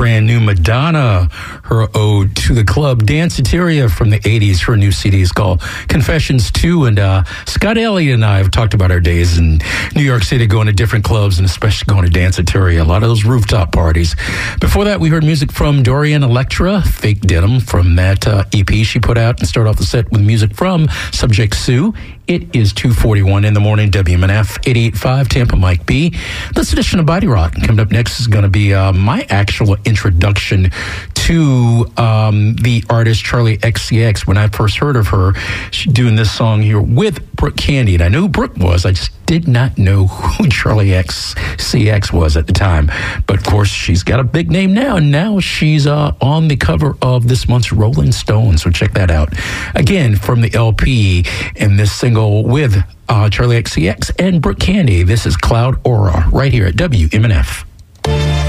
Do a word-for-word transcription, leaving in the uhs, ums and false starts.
brand new Madonna, her ode to the club. Danceteria from the eighties. Her new C D is called Confessions two. And uh, Scott Elliott and I have talked about our days in New York City, going to different clubs and especially going to Danceteria. A lot of those rooftop parties. Before that, we heard music from Dorian Electra, Fake Denim, from that uh, E P she put out, and start off the set with music from Subject Sue. It is two forty-one in the morning, W M N F eighty-eight point five, Tampa, Mike B. This edition of Body Rock. Coming up next is going to be uh, my actual introduction to um, the artist Charli X C X. When I first heard of her, she's doing this song here with Brooke Candy. And I knew who Brooke was. I just did not know who Charli X C X was at the time. But of course, she's got a big name now. And now she's uh, on the cover of this month's Rolling Stone. So check that out. Again, from the L P and this single with uh, Charli X C X and Brooke Candy. This is Cloud Aura right here at W M N F.